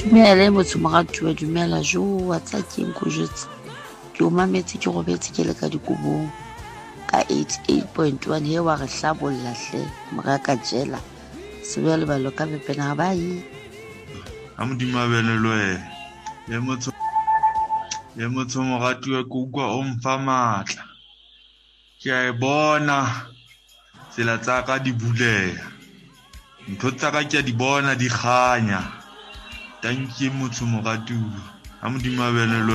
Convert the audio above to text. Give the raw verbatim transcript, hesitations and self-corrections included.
Dumela motho moratuwa, dumela jo wa tsa ke nko jetse ke o mametse ke robetse ke le ka dikobong ka eighty-eight point one he wa re hlabolla hle moraka jela sebe le balo ka bepena ba yi ha modimo bene loe le motho le motho moratuwa ko kwa o mfa matla ke a e bona tsela tsa ka di buleha ntho tsa ka ke a di bona di kganya tanki motho moratuwa ha modimo bene loe